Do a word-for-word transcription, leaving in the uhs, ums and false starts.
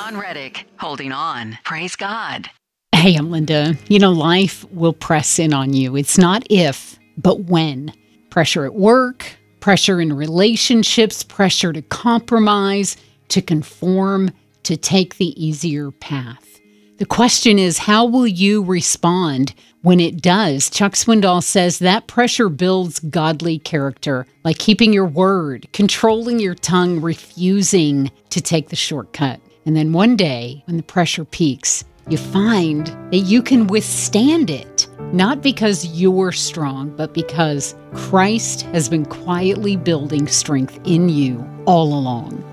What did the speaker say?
Dawn Reddick, holding on. Praise God. Hey, I'm Linda. You know, life will press in on you. It's not if, but when. Pressure at work, pressure in relationships, pressure to compromise, to conform, to take the easier path. The question is, how will you respond when it does? Chuck Swindoll says that pressure builds godly character, like keeping your word, controlling your tongue, refusing to take the shortcut. And then one day, when the pressure peaks, you find that you can withstand it, not because you're strong, but because Christ has been quietly building strength in you all along.